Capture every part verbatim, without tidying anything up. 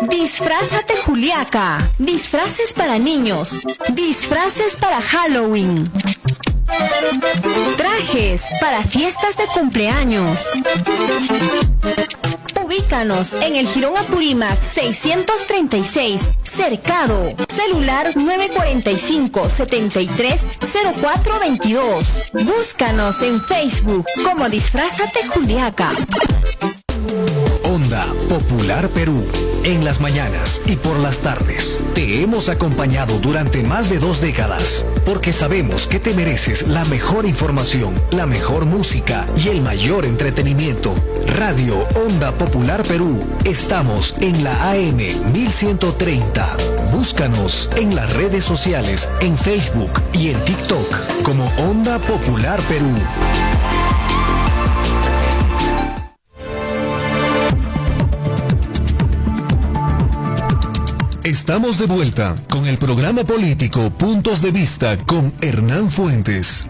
Disfrázate Juliaca. Disfraces para niños. Disfraces para Halloween. Trajes para fiestas de cumpleaños. Ubícanos en el Jirón Apurímac seiscientos treinta y seis, Cercado. Celular nueve cuatro cinco, siete tres, cero cuatro dos dos. Búscanos en Facebook como Disfrázate Juliaca. Onda Popular Perú, en las mañanas y por las tardes. Te hemos acompañado durante más de dos décadas, porque sabemos que te mereces la mejor información, la mejor música y el mayor entretenimiento. Radio Onda Popular Perú, estamos en la A M mil ciento treinta. Búscanos en las redes sociales, en Facebook y en TikTok como Onda Popular Perú. Estamos de vuelta con el programa político Puntos de Vista con Hernán Fuentes.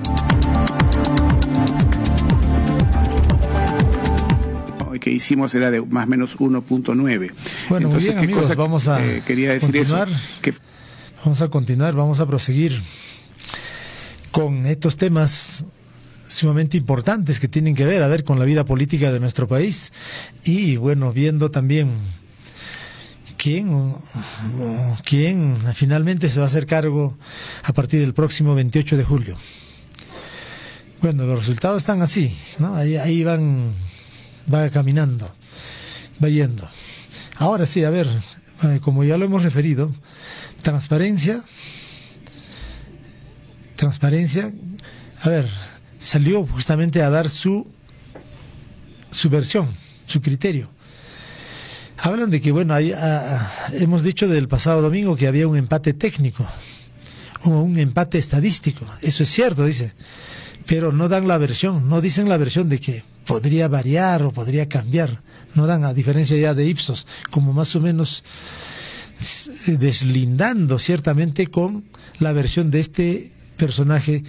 Hoy que hicimos era de más o menos uno punto nueve. Bueno, entonces, muy bien, amigos, cosa, vamos a eh, quería decir continuar. Eso, que... Vamos a continuar, vamos a proseguir con estos temas sumamente importantes que tienen que ver, a ver, con la vida política de nuestro país y, bueno, viendo también quién, quién finalmente se va a hacer cargo a partir del próximo veintiocho de julio. Bueno, los resultados están así, ¿no? Ahí, ahí van, va caminando, va yendo. Ahora sí, a ver, como ya lo hemos referido, transparencia, transparencia, a ver, salió justamente a dar su, su versión, su criterio. Hablan de que, bueno, hay, ah, hemos dicho del pasado domingo que había un empate técnico, o un empate estadístico. Eso es cierto, dice, pero no dan la versión, no dicen la versión de que podría variar o podría cambiar. No dan, a diferencia ya de Ipsos, como más o menos deslindando ciertamente con la versión de este personaje,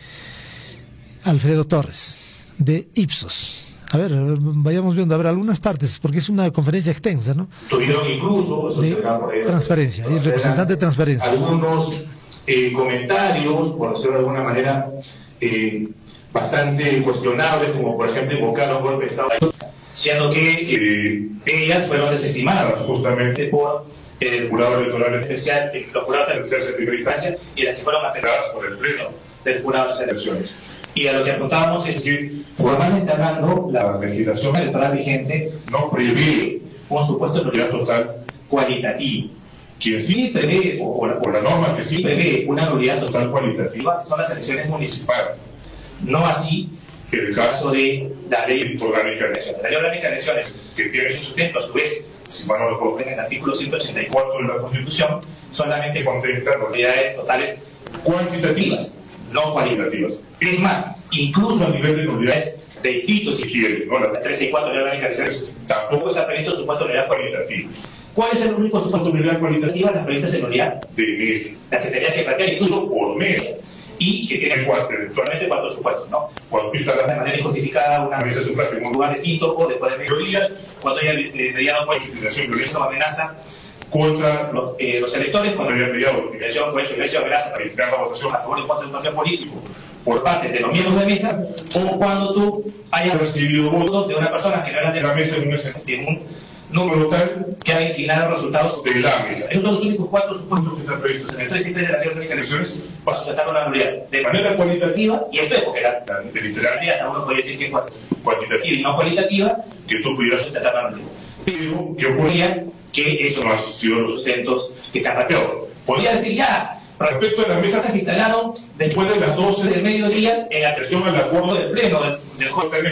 Alfredo Torres, de Ipsos. A ver, vayamos viendo, a ver, algunas partes, porque es una conferencia extensa, ¿no? Tuvieron incluso de transparencia, y el representante de transparencia. Algunos eh, comentarios, por decirlo de alguna manera, eh, bastante cuestionables, como por ejemplo invocar un golpe de Estado, siendo que eh, ellas fueron desestimadas justamente por el jurado electoral especial, los jurados electorales de primera instancia, y las que fueron apeladas por el pleno del jurado de las elecciones. Y a lo que apuntábamos es que, formalmente hablando, la legislación electoral vigente no prevé un supuesto de nulidad total cualitativo. Quien sí prevé, o, o, la, o la norma que sí prevé una nulidad total cualitativa, son las elecciones municipales. No así el caso de la ley orgánica de elecciones. La ley orgánica de elecciones, que tiene su sustento a su vez, si mal no lo recuerdo, en el artículo ciento ochenta y cuatro de la Constitución, solamente contempla nulidades totales cuantitativas, no cualitativas. Es más, incluso a nivel de nulidades de distritos, si quieren, ¿no? La trece y cuatro de la orgánica de elecciones, tampoco está previsto el supuesto de nulidad cualitativa. ¿Cuál es el único supuesto de nulidad cualitativa? Las previstas en nulidad de mes, las que tenías que plantear incluso por mes, y que tienen actualmente cuatro supuestos, ¿no? Cuando tú instalas de manera injustificada una mesa de sufragio en un lugar distinto o después del mediodía, cuando haya eh, mediado por intimidación, violencia o amenaza contra los, eh, los electores, cuando haya mediado intimidación, cohecho, violencia o amenaza para implicar la votación a favor y en contra de un partido político por parte de los miembros de mesa, o cuando tú hayas recibido votos de una persona que no era de la mesa en un, en un número tal que ha inclinado los resultados de la mesa. Esos son los únicos cuatro supuestos que están previstos en el tres y tres de la ley orgánica de elecciones para sustentar una nulidad de manera cualitativa, y esto es porque la, la literalidad hasta uno podría decir que es cuantitativa y no cualitativa, que tú pudieras sustentar la nulidad. Pero que ocurría que eso no ha sido los sustentos que se han planteado. Podría decir ya, respecto a las mesas que se instalaron después de las doce del mediodía en atención al acuerdo del pleno del, del J M.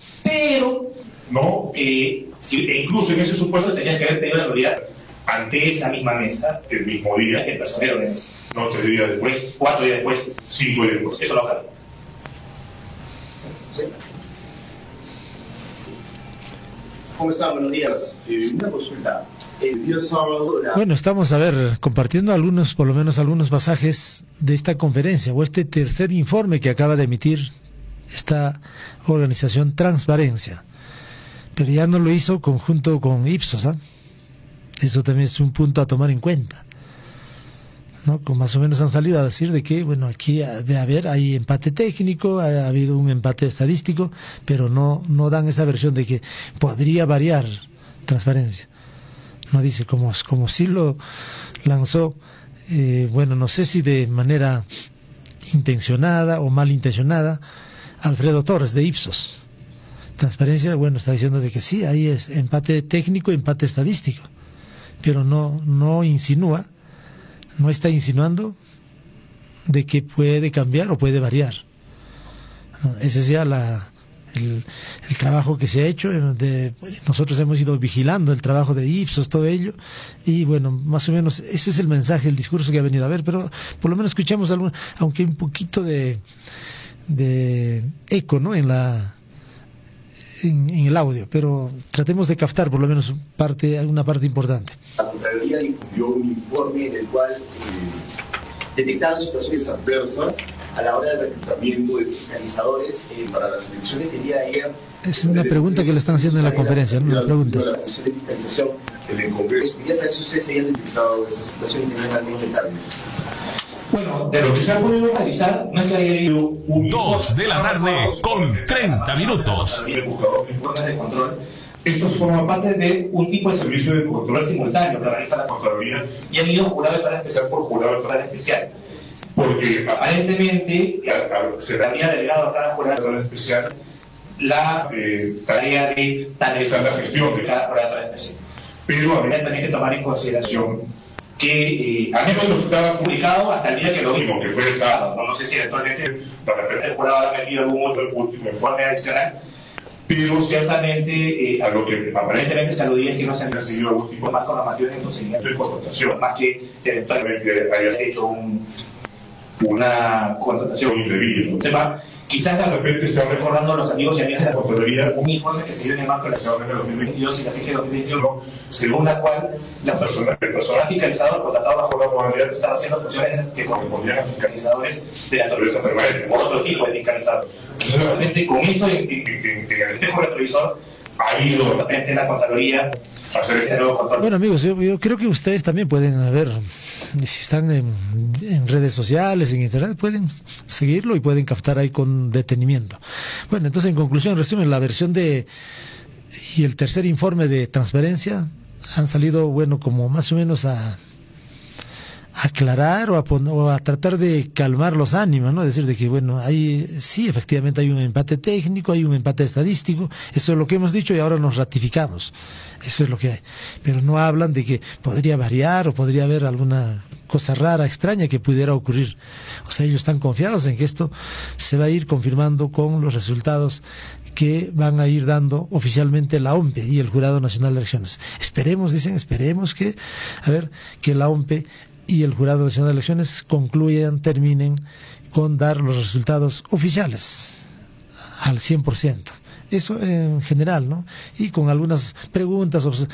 Pero, no, eh, si, e incluso en ese supuesto tenías que haber tenido la nulidad ante esa misma mesa, el mismo día, el personero de mesa. No tres días después, cuatro días después, cinco días después. Eso no cabe. ¿Sí? ¿Cómo están? Buenos días. Eh, una consulta. El día sábado... La... Bueno, estamos, a ver, compartiendo algunos, por lo menos algunos pasajes de esta conferencia o este tercer informe que acaba de emitir esta organización Transparencia. Pero ya no lo hizo conjunto con Ipsos, ¿eh? Eso también es un punto a tomar en cuenta, ¿no? Como más o menos han salido a decir de que, bueno, aquí de haber, hay empate técnico, ha habido un empate estadístico, pero no, no dan esa versión de que podría variar transparencia. No dice, como, como sí lo lanzó, eh, bueno, no sé si de manera intencionada o malintencionada, Alfredo Torres de Ipsos. Transparencia, bueno, está diciendo de que sí, ahí es empate técnico, empate estadístico, pero no, no insinúa, no está insinuando de que puede cambiar o puede variar. Ese es ya la, el, el trabajo que se ha hecho. De, nosotros hemos ido vigilando el trabajo de Ipsos, todo ello, y bueno, más o menos ese es el mensaje, el discurso que ha venido a ver, pero por lo menos escuchamos algún, aunque un poquito de, de eco, ¿no?, en la En, en el audio, pero tratemos de captar por lo menos parte, alguna parte importante. La Contraloría difundió un informe en el cual eh, detectaron situaciones adversas a la hora del reclutamiento de fiscalizadores eh, para las elecciones que el día de ayer. Es una pregunta que le están haciendo en la conferencia, ¿no? Una pregunta. La Comisión de Fiscalización en el Congreso. Quería saber si ustedes se habían detectado esa situación y tenían algunos detalles. Bueno, de lo que se ha podido realizar, no es que haya ido un... Dos de la tarde con treinta minutos. El buscador de informes de control. Estos forman parte de un tipo de servicio de control simultáneo que realiza la Contraloría y han ido jurado de plan especial por jurado de plan especial. Porque aparentemente se le había delegado a cada jurado de plan especial la eh, tarea de analizar la gestión de cada jurado de plan especial. Pero habría también que tomar en consideración que eh, al menos lo que estaba publicado hasta el día que lo vimos, que fue el sábado. No, no sé si eventualmente de repente el jurado habrá metido algún otro último informe adicional, pero ciertamente eh, a lo que aparentemente se aludía es que no se han recibido algún tipo de marco normativo de procedimiento de contratación, más que eventualmente hayas hecho un, una contratación indebida. Un tema, quizás de repente están recordando a los amigos y amigas de la Contraloría un informe que se dio en el marco de la Ciudad de dos mil veintidós y la C I G dos mil veintiuno, según la cual la persona, el personal fiscalizador contratado bajo la modalidad estaba haciendo funciones que correspondían a fiscalizadores de naturaleza permanente, o otro tipo de fiscalizador. Realmente con eso en, en, en, en el espejo retrovisor ha ido de repente la Contraloría a hacer este nuevo control. Bueno, amigos, yo, yo creo que ustedes también pueden ver, si están en, en redes sociales, en internet, pueden seguirlo y pueden captar ahí con detenimiento. Bueno, entonces en conclusión, en resumen, la versión de y el tercer informe de transparencia han salido, bueno, como más o menos a aclarar o a, poner, o a tratar de calmar los ánimos, ¿no? Decir de que, bueno, hay, sí, efectivamente hay un empate técnico, hay un empate estadístico, eso es lo que hemos dicho y ahora nos ratificamos, eso es lo que hay. Pero no hablan de que podría variar o podría haber alguna cosa rara, extraña que pudiera ocurrir. O sea, ellos están confiados en que esto se va a ir confirmando con los resultados que van a ir dando oficialmente la O M P E y el Jurado Nacional de Elecciones. Esperemos, dicen, esperemos que, a ver, que la O M P E y el Jurado Nacional de Elecciones concluyan, terminen con dar los resultados oficiales al cien por ciento. Eso en general, ¿no? Y con algunas preguntas,